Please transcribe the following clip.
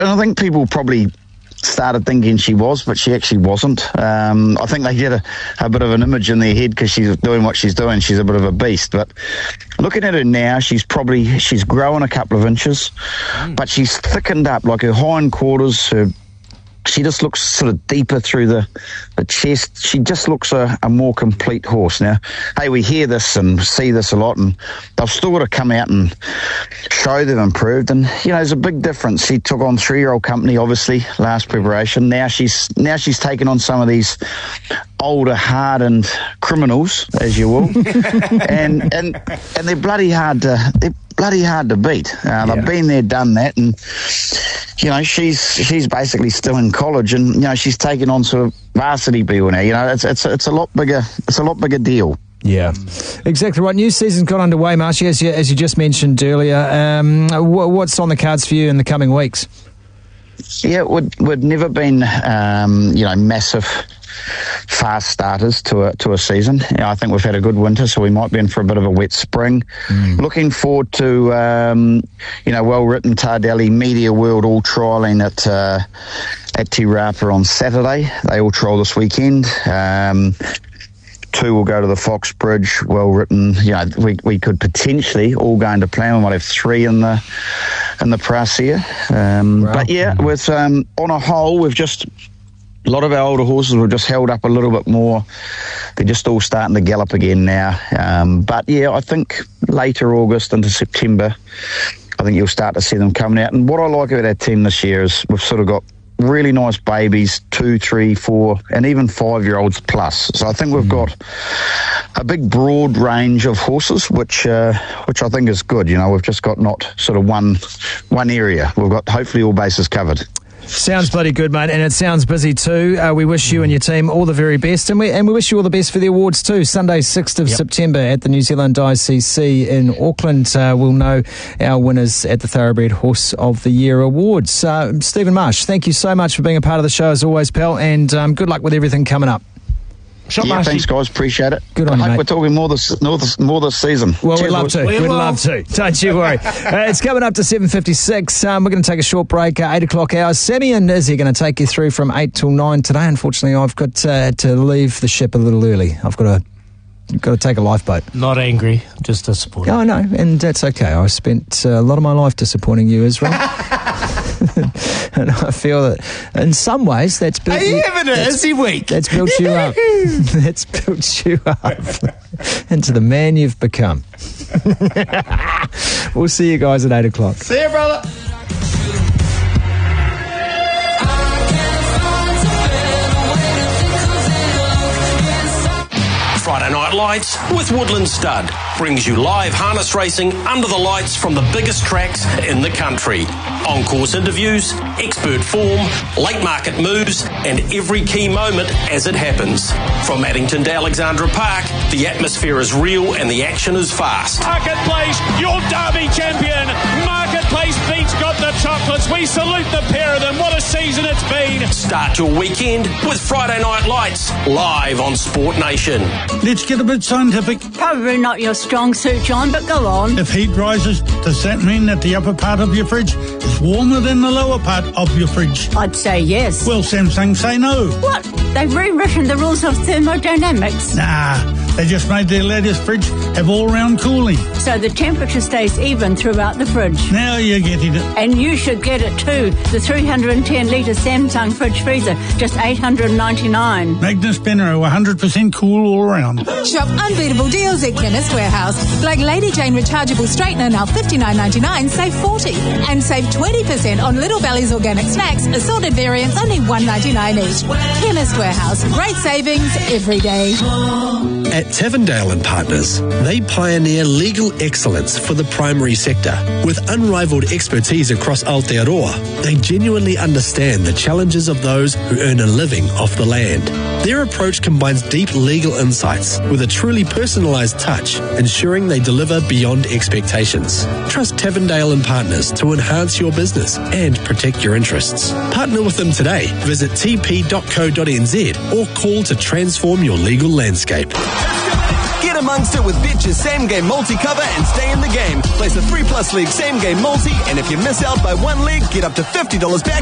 I think people probably started thinking she was, but she actually wasn't. I think they get a bit of an image in their head because she's doing what she's doing. She's a bit of a beast. But looking at her now, she's grown a couple of inches, but she's thickened up. Like her hindquarters, she just looks sort of deeper through the chest. She just looks a more complete horse. Now, hey, we hear this and see this a lot, and they've still got to come out and show they've improved. And, there's a big difference. She took on 3-year-old company, obviously, last preparation. Now she's taken on some of these older, hardened criminals, as you will, and they're bloody hard to beat. They've been there, done that, and she's basically still in college, and she's taken on sort of varsity people now. It's a lot bigger. It's a lot bigger deal. Yeah, exactly right. New season's got underway, Marshy, as you just mentioned earlier. What's on the cards for you in the coming weeks? Yeah, we've never been massive fast starters to a season. I think we've had a good winter, so we might be in for a bit of a wet spring. Looking forward to well-written Tardelli Media World all trialling at Te Rapa on Saturday. They all trial this weekend. 2 will go to the Fox Bridge, well-written. We could potentially all go into plan. We might have 3 in the Prasia. But yeah, with on a whole, we've just a lot of our older horses were just held up a little bit more. They're just all starting to gallop again now. But yeah, I think later August into September, I think you'll start to see them coming out. And what I like about our team this year is we've sort of got really nice babies, 2, 3, 4, and even 5-year-olds plus. So I think we've got a big broad range of horses, which I think is good. We've just got not sort of one area. We've got hopefully all bases covered. Sounds bloody good, mate, and it sounds busy too. We wish you and your team all the very best, and we wish you all the best for the awards too. Sunday, 6th of September at the New Zealand ICC in Auckland. We'll know our winners at the Thoroughbred Horse of the Year Awards. Stephen Marsh, thank you so much for being a part of the show as always, pal, and good luck with everything coming up. Thanks, guys. Appreciate it. Good on you, I hope mate. we're talking more this season. Well, Cheers, we'd love to. We'd love to. Don't you worry. It's coming up to 7:56. We're going to take a short break, 8 o'clock hours. Sammy and Izzy are going to take you through from 8 till 9 today. Unfortunately, I've got to leave the ship a little early. I've got to take a lifeboat. Not angry, just disappointed. Oh, no, and that's okay. I spent a lot of my life disappointing you, Israel. And I feel that in some ways that's built Are you having a busy week? That's built you up. That's built you up into the man you've become. We'll see you guys at 8 o'clock. See you, brother. Friday Night Lights with Woodland Stud brings you live harness racing under the lights from the biggest tracks in the country. On-course interviews, expert form, late market moves, and every key moment as it happens. From Addington to Alexandra Park, the atmosphere is real and the action is fast. Marketplace, your Derby champion. Marketplace beats Got the Chocolates. We salute the pair of them. What a season it's been. Start your weekend with Friday Night Lights live on Sport Nation. Let's get a bit scientific. Probably not your strong suit, John, but go on. If heat rises, does that mean that the upper part of your fridge is warmer than the lower part of your fridge? I'd say yes. Well, Samsung say no. What? They've rewritten the rules of thermodynamics. Nah, they just made their latest fridge have all-round cooling. So the temperature stays even throughout the fridge. Now you're getting it. And you should get it too. The 310-litre Samsung fridge freezer, just $899. Magnus Benro, 100% cool all around. Shop unbeatable deals at Chemist Warehouse. Like Lady Jane rechargeable straightener, now $59.99, save $40. And save 20% on Little Belly's organic snacks, assorted variants, only $1.99 each. Chemist Warehouse, great savings every day. At Tavendale and Partners, they pioneer legal excellence for the primary sector. With unrivaled expertise across Aotearoa, they genuinely understand the challenges of those who earn a living off the land. Their approach combines deep legal insights with a truly personalised touch, ensuring they deliver beyond expectations. Trust Tavendale and Partners to enhance your business and protect your interests. Partner with them today. Visit tp.co.nz or call to transform your legal landscape. Get amongst it with Betcha's Same Game Multi cover and stay in the game. Place a 3+ league Same Game Multi, and if you miss out by one leg, get up to $50 back